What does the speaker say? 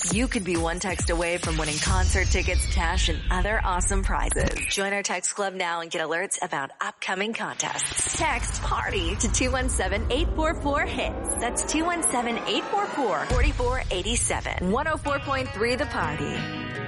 You could be one text away from winning concert tickets, cash, and other awesome prizes. Join our text club now and get alerts about upcoming contests. Text PARTY to 217-844-HITS. That's 217-844-4487. 104.3 The Party.